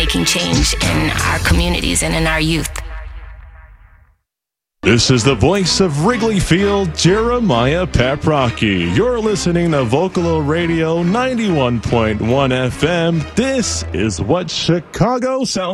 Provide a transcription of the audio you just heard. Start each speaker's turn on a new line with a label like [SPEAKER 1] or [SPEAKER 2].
[SPEAKER 1] making change in our communities and in our youth.
[SPEAKER 2] This is the voice of Wrigley Field, Jeremiah Paprocki. You're listening to Vocalo Radio 91.1 FM. This is what Chicago sounds